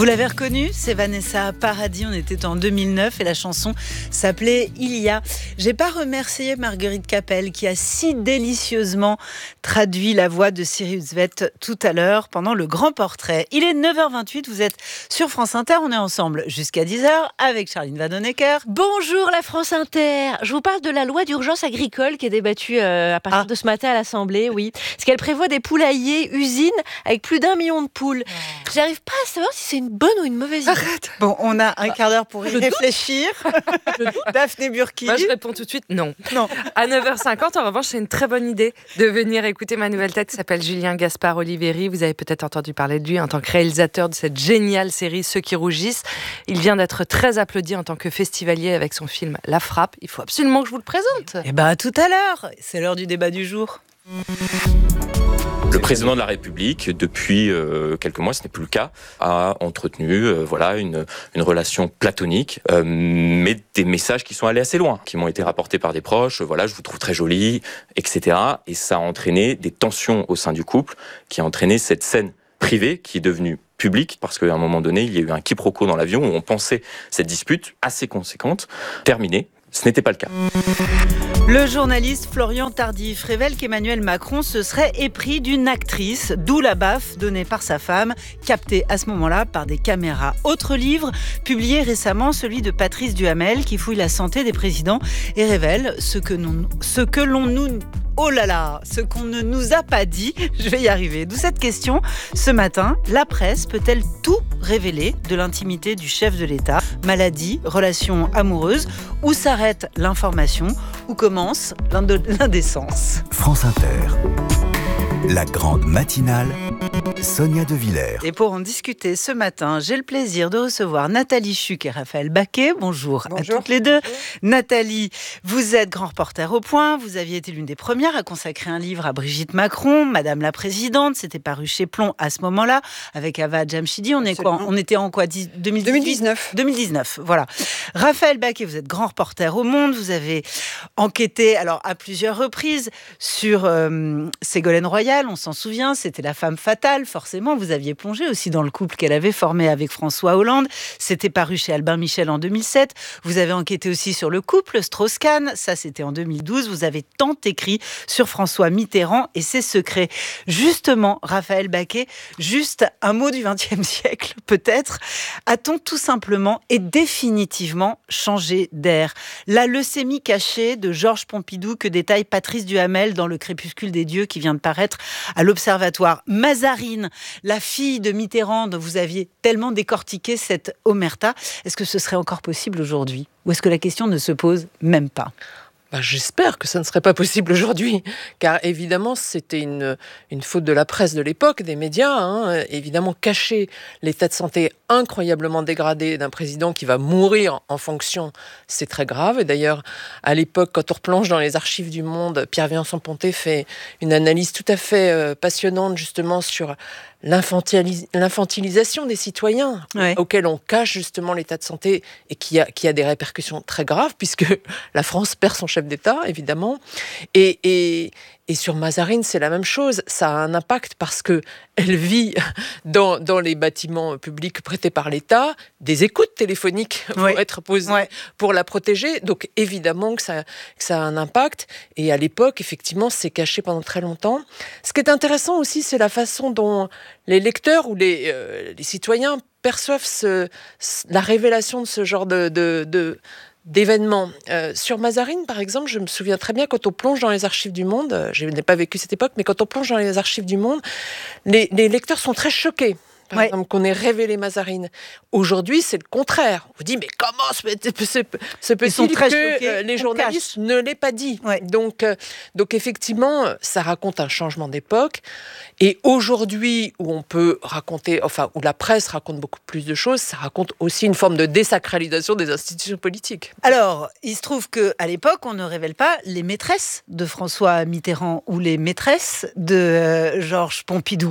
Vous l'avez reconnu, c'est Vanessa Paradis, on était en 2009 et la chanson s'appelait Il y a. J'ai pas remercié Marguerite Capel qui a si délicieusement traduit la voix de Cyrus Vett tout à l'heure pendant le grand portrait. Il est 9h28, vous êtes sur France Inter, on est ensemble jusqu'à 10h avec Charline Vanhoenacker. Bonjour la France Inter, je vous parle de la loi d'urgence agricole qui est débattue à partir de ce matin à l'Assemblée, oui. Parce qu'elle prévoit des poulaillers, usines avec plus d'1 million de poules. J'arrive pas à savoir si c'est une bonne ou une mauvaise idée. Arrête. Bon, on a un quart d'heure pour y réfléchir. Daphné Burki. Moi, je réponds tout de suite non. À 9h50, en revanche, c'est une très bonne idée de venir écouter ma nouvelle tête qui s'appelle Julien Gaspard Oliveri. Vous avez peut-être entendu parler de lui en tant que réalisateur de cette géniale série Ceux qui rougissent. Il vient d'être très applaudi en tant que festivalier avec son film La Frappe. Il faut absolument que je vous le présente. Eh bien, à tout à l'heure. C'est l'heure du débat du jour. Le président de la République, depuis quelques mois, ce n'est plus le cas, a entretenu une relation platonique, mais des messages qui sont allés assez loin, qui m'ont été rapportés par des proches, je vous trouve très jolie, etc. Et ça a entraîné des tensions au sein du couple, qui a entraîné cette scène privée qui est devenue publique, parce qu'à un moment donné, il y a eu un quiproquo dans l'avion où on pensait cette dispute assez conséquente terminée. Ce n'était pas le cas. Le journaliste Florian Tardif révèle qu'Emmanuel Macron se serait épris d'une actrice, d'où la baffe donnée par sa femme, captée à ce moment-là par des caméras. Autre livre, publié récemment, celui de Patrice Duhamel, qui fouille la santé des présidents et révèle ce qu'on ne nous a pas dit. Je vais y arriver. D'où cette question. Ce matin, la presse peut-elle tout révéler de l'intimité du chef de l'État? Maladie, relations amoureuses, où s'arrête l'information? Où commence l'indécence? France Inter, la grande matinale, Sonia De Villers. Et pour en discuter ce matin, j'ai le plaisir de recevoir Nathalie Chuc et Raphaël Baquet. Bonjour à toutes les deux. Bonjour. Nathalie, vous êtes grand reporter au Point. Vous aviez été l'une des premières à consacrer un livre à Brigitte Macron, Madame la Présidente. C'était paru chez Plon à ce moment-là, avec Ava Jamshidi. On était en quoi 2019. 2019, voilà. Raphaël Baquet, vous êtes grand reporter au Monde. Vous avez enquêté à plusieurs reprises sur Ségolène Royal. On s'en souvient, c'était la femme fatale. Forcément, vous aviez plongé aussi dans le couple qu'elle avait formé avec François Hollande. C'était paru chez Albin Michel en 2007. Vous avez enquêté aussi sur le couple Strauss-Kahn. Ça, c'était en 2012. Vous avez tant écrit sur François Mitterrand et ses secrets. Justement, Raphaël Baquet, juste un mot du XXe siècle, peut-être. A-t-on tout simplement et définitivement changé d'air? La leucémie cachée de Georges Pompidou que détaille Patrice Duhamel dans Le Crépuscule des dieux qui vient de paraître à l'Observatoire. Mazarine, la fille de Mitterrand dont vous aviez tellement décortiqué cette omerta, est-ce que ce serait encore possible aujourd'hui? Ou est-ce que la question ne se pose même pas? J'espère que ça ne serait pas possible aujourd'hui, car évidemment c'était une faute de la presse de l'époque, des médias, évidemment cacher l'état de santé incroyablement dégradé d'un président qui va mourir en fonction, c'est très grave. Et d'ailleurs, à l'époque, quand on replonge dans les archives du Monde, Pierre Viançon-Ponté fait une analyse tout à fait passionnante justement sur l'infantilisation des citoyens, auxquels on cache justement l'état de santé et qui a des répercussions très graves puisque la France perd son chef d'État, évidemment. Et sur Mazarine, c'est la même chose. Ça a un impact parce que elle vit dans les bâtiments publics prêtés par l'État. Des écoutes téléphoniques vont être posées pour la protéger. Donc évidemment que ça a un impact. Et à l'époque, effectivement, c'est caché pendant très longtemps. Ce qui est intéressant aussi, c'est la façon dont les lecteurs ou les citoyens perçoivent la révélation de ce genre d'événements. Sur Mazarine, par exemple, je me souviens très bien quand on plonge dans les archives du Monde, je n'ai pas vécu cette époque, mais quand on plonge dans les archives du Monde, les lecteurs sont très choqués. Par exemple, qu'on ait révélé Mazarine. Aujourd'hui, c'est le contraire. On vous dit, mais comment se peut-il que les journalistes ne l'aient pas dit? Donc effectivement, ça raconte un changement d'époque. Et aujourd'hui, où on peut raconter, où la presse raconte beaucoup plus de choses, ça raconte aussi une forme de désacralisation des institutions politiques. Alors, il se trouve qu'à l'époque, on ne révèle pas les maîtresses de François Mitterrand ou les maîtresses de Georges Pompidou.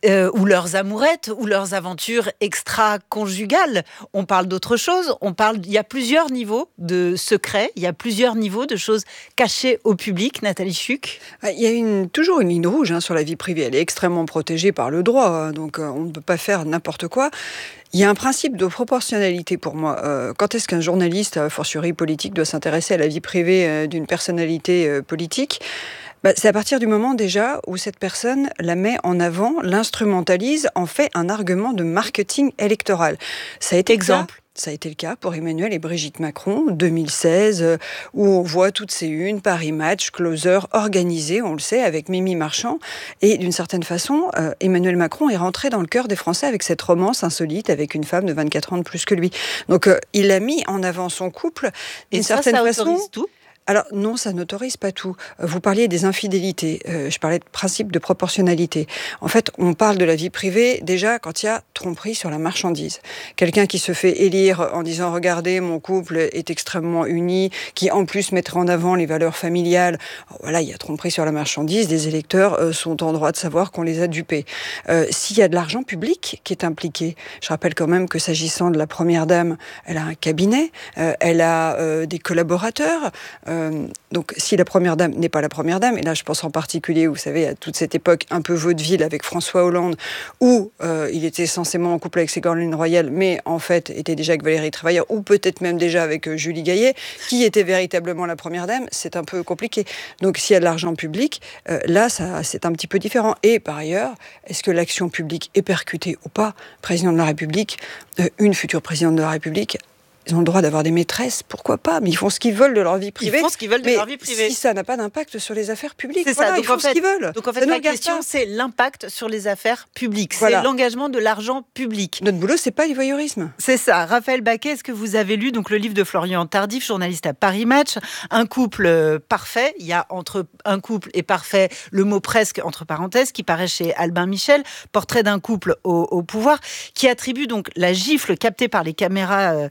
ou leurs amourettes, ou leurs aventures extra-conjugales. On parle d'autre chose. Il y a plusieurs niveaux de secrets, il y a plusieurs niveaux de choses cachées au public. Nathalie Chuck. Il y a toujours une ligne rouge sur la vie privée. Elle est extrêmement protégée par le droit, donc on ne peut pas faire n'importe quoi. Il y a un principe de proportionnalité pour moi. Quand est-ce qu'un journaliste, a fortiori politique, doit s'intéresser à la vie privée d'une personnalité politique ? C'est à partir du moment déjà où cette personne la met en avant, l'instrumentalise, en fait un argument de marketing électoral. Ça a été Ça a été le cas pour Emmanuel et Brigitte Macron, 2016, où on voit toutes ces unes, Paris Match, Closer, organisées, on le sait, avec Mimi Marchand. Et d'une certaine façon, Emmanuel Macron est rentré dans le cœur des Français avec cette romance insolite avec une femme de 24 ans de plus que lui. Donc il a mis en avant son couple d'une certaine façon. Autorise tout ? Alors non, ça n'autorise pas tout. Vous parliez des infidélités, je parlais de principe de proportionnalité. En fait, on parle de la vie privée déjà quand il y a tromperie sur la marchandise. Quelqu'un qui se fait élire en disant « Regardez, mon couple est extrêmement uni », qui en plus mettrait en avant les valeurs familiales. Voilà, il y a tromperie sur la marchandise, les électeurs sont en droit de savoir qu'on les a dupés. S'il y a de l'argent public qui est impliqué, je rappelle quand même que s'agissant de la Première Dame, elle a un cabinet, elle a des collaborateurs. Donc, si la Première Dame n'est pas la Première Dame, et là je pense en particulier, vous savez, à toute cette époque un peu vaudeville avec François Hollande, où il était censément en couple avec Ségolène Royal, mais en fait était déjà avec Valérie Trierweiler, ou peut-être même déjà avec Julie Gaillet, qui était véritablement la Première Dame, c'est un peu compliqué. Donc, s'il y a de l'argent public, là, c'est un petit peu différent. Et par ailleurs, est-ce que l'action publique est percutée ou pas ? Président de la République, une future présidente de la République, ils ont le droit d'avoir des maîtresses, pourquoi pas ? Mais ils font ce qu'ils veulent de leur vie privée. Ils font ce qu'ils veulent de leur vie privée. Si ça n'a pas d'impact sur les affaires publiques, c'est ça. Ils font ce qu'ils veulent. Donc en fait, la question, c'est l'impact sur les affaires publiques. Voilà. C'est l'engagement de l'argent public. Notre boulot, c'est pas du voyeurisme. C'est ça. Raphaël Baquet, est-ce que vous avez lu donc le livre de Florian Tardif, journaliste à Paris Match, Un couple parfait. Il y a entre un couple et parfait le mot presque entre parenthèses qui paraît chez Albin Michel, portrait d'un couple au pouvoir, qui attribue donc la gifle captée par les caméras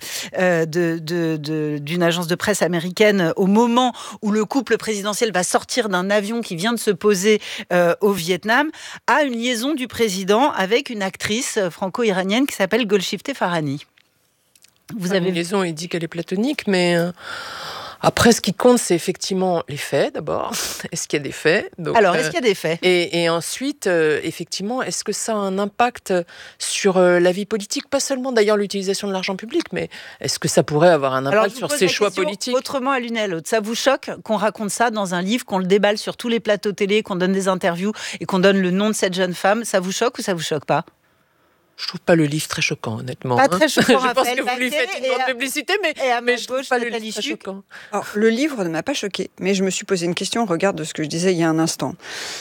d'une agence de presse américaine au moment où le couple présidentiel va sortir d'un avion qui vient de se poser au Vietnam, à une liaison du président avec une actrice franco-iranienne qui s'appelle Golshifteh Farahani. Une liaison, il dit qu'elle est platonique, mais après, ce qui compte, c'est effectivement les faits, d'abord. Est-ce qu'il y a des faits ? Donc, alors, est-ce qu'il y a des faits ? Et ensuite, effectivement, est-ce que ça a un impact sur la vie politique ? Pas seulement, d'ailleurs, l'utilisation de l'argent public, mais est-ce que ça pourrait avoir un impact sur ses choix politiques ? Autrement, à l'une et à l'autre. Ça vous choque qu'on raconte ça dans un livre, qu'on le déballe sur tous les plateaux télé, qu'on donne des interviews et qu'on donne le nom de cette jeune femme ? Ça vous choque ou ça vous choque pas ? Je trouve pas le livre très choquant, honnêtement. Pas très choquant. Je pense que vous lui faites une grande publicité, mais je trouve pas le livre très choquant. Alors, le livre ne m'a pas choqué, mais je me suis posé une question au regard de ce que je disais il y a un instant.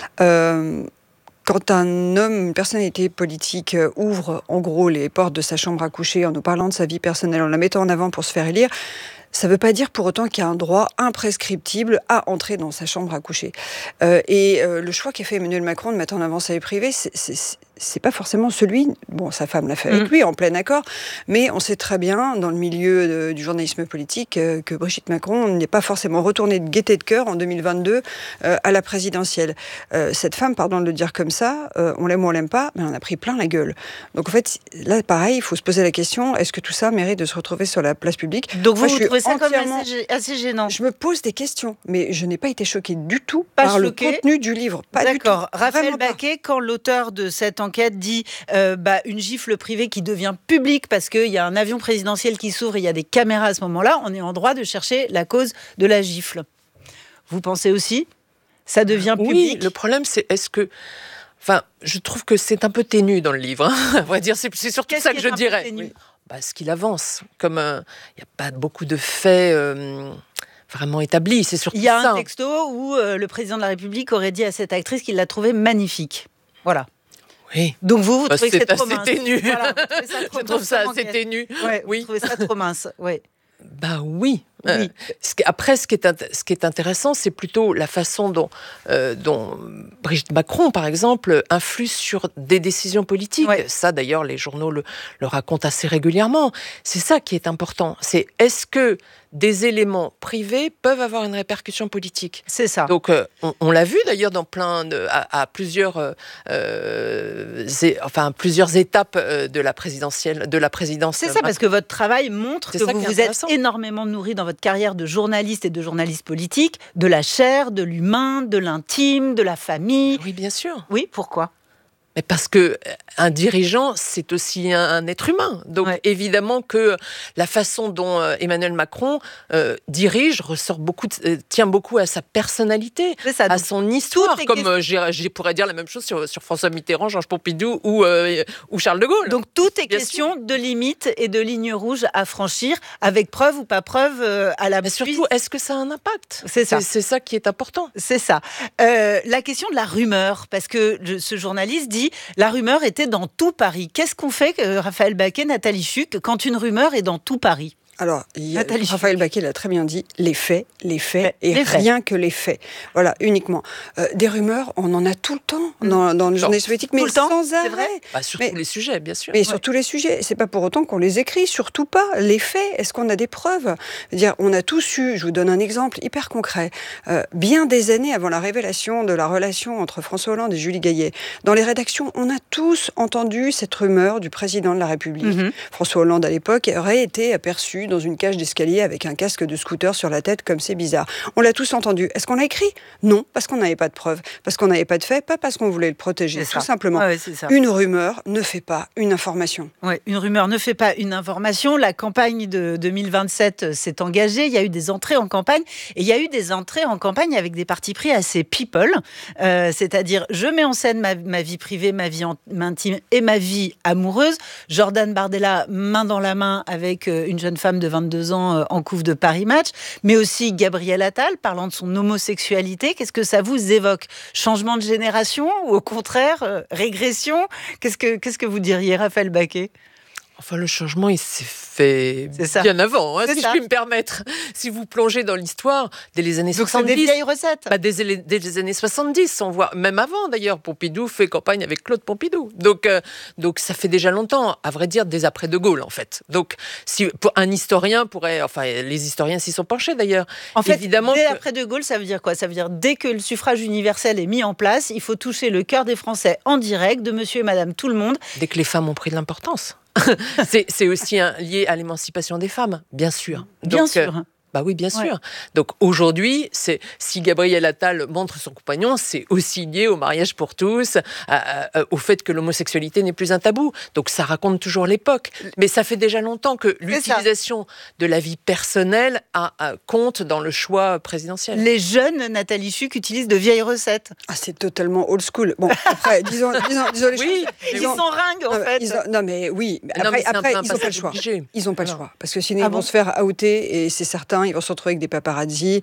Quand un homme, une personnalité politique ouvre en gros les portes de sa chambre à coucher en nous parlant de sa vie personnelle, en la mettant en avant pour se faire élire, ça ne veut pas dire pour autant qu'il y a un droit imprescriptible à entrer dans sa chambre à coucher. Le choix qu'a fait Emmanuel Macron de mettre en avant sa vie privée, c'est pas forcément celui... Bon, sa femme l'a fait avec lui, en plein accord, mais on sait très bien, dans le milieu du journalisme politique, que Brigitte Macron n'est pas forcément retournée de gaieté de cœur en 2022 à la présidentielle. Cette femme, pardon de le dire comme ça, on l'aime ou on l'aime pas, mais on a pris plein la gueule. Donc en fait, là, pareil, il faut se poser la question, est-ce que tout ça mérite de se retrouver sur la place publique ? Donc vous trouvez ça comme assez gênant ? Je me pose des questions, mais je n'ai pas été choquée du tout par le contenu du livre. Pas du tout. D'accord. Raphaël Baquet, quand l'auteur de cette enquête dit une gifle privée qui devient publique parce qu'il y a un avion présidentiel qui s'ouvre et il y a des caméras à ce moment-là, on est en droit de chercher la cause de la gifle. Vous pensez aussi ? Ça devient public ? Oui, le problème c'est je trouve que c'est un peu ténu dans le livre. On va dire, c'est surtout ça que je dirais. Oui. Ce qu'il avance, comme il n'y a pas beaucoup de faits vraiment établis, c'est surtout ça. Il y a un texto où le président de la République aurait dit à cette actrice qu'il l'a trouvée magnifique. Voilà. Oui. Donc vous trouvez que c'est trop mince. Ténu. Voilà, je trouve ça assez ténu. Ouais, oui. Vous trouvez ça trop mince. Ouais. Oui, Oui. Après, ce qui est intéressant, c'est plutôt la façon dont Brigitte Macron, par exemple, influe sur des décisions politiques. Ouais. Ça, d'ailleurs, les journaux le racontent assez régulièrement. C'est ça qui est important. C'est est-ce que des éléments privés peuvent avoir une répercussion politique. C'est ça. Donc, on l'a vu d'ailleurs dans à plusieurs étapes de la présidence. C'est ça, parce que votre travail montre que vous vous êtes énormément nourri dans votre carrière de journaliste et de journaliste politique, de la chair, de l'humain, de l'intime, de la famille. Oui, bien sûr. Oui, pourquoi ? Mais parce que un dirigeant, c'est aussi un être humain. Donc évidemment que la façon dont Emmanuel Macron dirige tient beaucoup à sa personnalité, à son histoire. Comme je pourrais dire la même chose sur François Mitterrand, Georges Pompidou ou Charles de Gaulle. Donc tout est question de limites et de lignes rouges à franchir, avec preuve ou pas preuve à la. Mais surtout, est-ce que ça a un impact ? C'est ça. C'est ça qui est important. C'est ça. La question de la rumeur, parce que ce journaliste dit la rumeur était dans tout Paris. Qu'est-ce qu'on fait, Raphaël Baquet, Nathalie Chuck, quand une rumeur est dans tout Paris ? Alors, Raphaël Baquet l'a très bien dit, les faits, rien que les faits. Voilà, uniquement. Des rumeurs, on en a tout le temps dans le journalisme politique, mais sans arrêt. Vrai sur tous les sujets, bien sûr. Mais sur tous les sujets. C'est pas pour autant qu'on les écrit, surtout pas. Les faits, est-ce qu'on a des preuves ? Dire, on a tous eu, je vous donne un exemple hyper concret, bien des années avant la révélation de la relation entre François Hollande et Julie Gaillet, dans les rédactions, on a tous entendu cette rumeur du président de la République. François Hollande, à l'époque, aurait été aperçu dans une cage d'escalier avec un casque de scooter sur la tête, comme c'est bizarre. On l'a tous entendu. Est-ce qu'on l'a écrit ? Non, parce qu'on n'avait pas de preuves, parce qu'on n'avait pas de faits, pas parce qu'on voulait le protéger, tout simplement. Une rumeur ne fait pas une information. Une rumeur ne fait pas une information. La campagne de 2027 s'est engagée. Il y a eu des entrées en campagne, et il y a eu des entrées en campagne avec des partis pris assez people, c'est-à-dire je mets en scène ma vie privée, ma vie intime et ma vie amoureuse. Jordan Bardella, main dans la main avec une jeune femme de 22 ans en couve de Paris Match, mais aussi Gabriel Attal parlant de son homosexualité. Qu'est-ce que ça vous évoque ? Changement de génération ou au contraire régression ? Qu'est-ce que vous diriez, Raphaël Baquet ? Enfin, le changement, il s'est fait bien avant, si je puis me permettre. Si vous plongez dans l'histoire, dès les années 70... Donc, c'est des vieilles recettes. Dès les années 70, on voit, même avant d'ailleurs, Pompidou fait campagne avec Claude Pompidou. Donc ça fait déjà longtemps, à vrai dire, dès après De Gaulle, en fait. Donc, pour un historien pourrait... Enfin, les historiens s'y sont penchés d'ailleurs. En fait, évidemment dès après De Gaulle, ça veut dire quoi ? Ça veut dire, dès que le suffrage universel est mis en place, il faut toucher le cœur des Français en direct, de monsieur et madame tout le monde. Dès que les femmes ont pris de l'importance. C'est aussi lié à l'émancipation des femmes, bien sûr. Bien sûr. Bah oui, bien sûr. Donc aujourd'hui, si Gabriel Attal montre son compagnon, c'est aussi lié au mariage pour tous, au fait que l'homosexualité n'est plus un tabou. Donc ça raconte toujours l'époque. Mais ça fait déjà longtemps que l'utilisation de la vie personnelle compte dans le choix présidentiel. Les jeunes, Nathalie Chuck, utilisent de vieilles recettes. Ah, c'est totalement old school. Bon, après, disons les choses. Ils sont ringues, en fait. Non, mais oui. Après, ils n'ont pas le choix. Ils n'ont pas le choix. Parce que sinon, ils vont se faire outer, et c'est certain, ils vont se retrouver avec des paparazzis,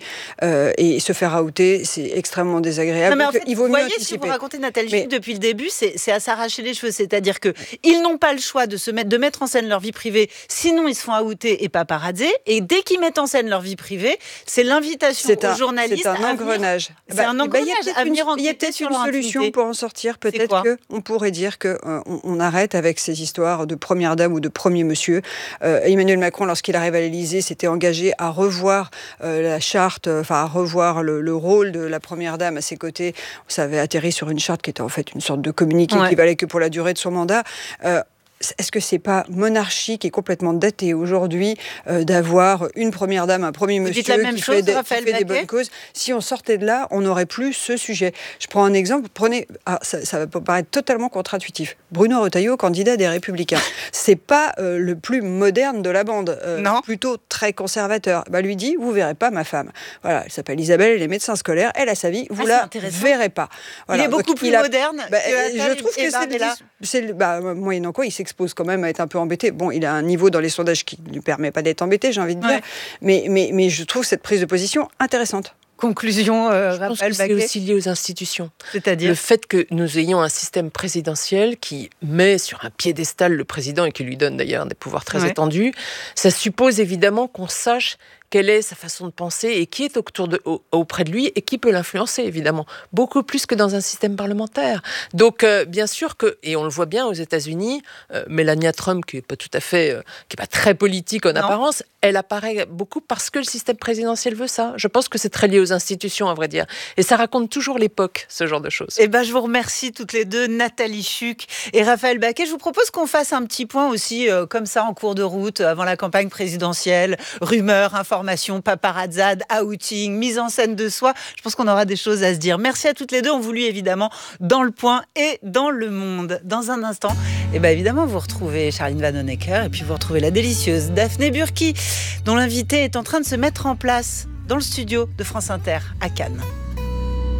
et se faire outer, c'est extrêmement désagréable. Non, mais en fait, il vaut mieux anticiper. Ce que vous racontez, Nathalie Chuck, depuis le début, c'est à s'arracher les cheveux. C'est-à-dire qu'ils n'ont pas le choix de mettre en scène leur vie privée, sinon ils se font outer et paparazzer. Et dès qu'ils mettent en scène leur vie privée, c'est l'invitation aux journalistes. C'est un engrenage. C'est un engrenage à venir enquêter. Il y a peut-être une solution pour en sortir. Peut-être qu'on pourrait dire qu'on arrête avec ces histoires de première dame ou de premier monsieur. Emmanuel Macron, lorsqu'il arrive à l'Élysée, s'était engagé à revoir la charte, à revoir le rôle de la première dame à ses côtés. Ça avait atterri sur une charte qui était en fait une sorte de communiqué qui valait que pour la durée de son mandat. Est-ce que c'est pas monarchique et complètement daté aujourd'hui d'avoir une première dame, un premier monsieur qui fait des bonnes causes ? Si on sortait de là, on n'aurait plus ce sujet. Je prends un exemple. Ça va paraître totalement contre-intuitif. Bruno Retailleau, candidat des Républicains. C'est pas le plus moderne de la bande. Plutôt très conservateur. Lui dit, vous verrez pas ma femme. Voilà, elle s'appelle Isabelle, elle est médecin scolaire, elle a sa vie, vous la verrez pas. Voilà. Il est beaucoup plus moderne. Je trouve que c'est moyennant quoi, il s'expose quand même à être un peu embêté. Bon, il a un niveau dans les sondages qui ne lui permet pas d'être embêté, j'ai envie de dire. Mais je trouve cette prise de position intéressante. Conclusion, je pense que c'est aussi lié aux institutions. C'est-à-dire le fait que nous ayons un système présidentiel qui met sur un piédestal le président et qui lui donne d'ailleurs des pouvoirs très étendus, ça suppose évidemment qu'on sache quelle est sa façon de penser et qui est auprès de lui et qui peut l'influencer, évidemment, beaucoup plus que dans un système parlementaire. Donc, bien sûr et on le voit bien aux États-Unis, Melania Trump, qui est pas très politique en apparence, elle apparaît beaucoup parce que le système présidentiel veut ça. Je pense que c'est très lié aux institutions, à vrai dire. Et ça raconte toujours l'époque, ce genre de choses. Je vous remercie toutes les deux, Nathalie Chuck et Raphaël Baquet. Je vous propose qu'on fasse un petit point aussi, comme ça, en cours de route, avant la campagne présidentielle. Rumeurs, informations, paparazzade, outing, mise en scène de soi. Je pense qu'on aura des choses à se dire. Merci à toutes les deux. On vous lit évidemment dans Le Point et dans Le Monde. Dans un instant, évidemment, vous retrouvez Charline Vanhoenacker et puis vous retrouvez la délicieuse Daphné Burki, dont l'invité est en train de se mettre en place dans le studio de France Inter à Cannes.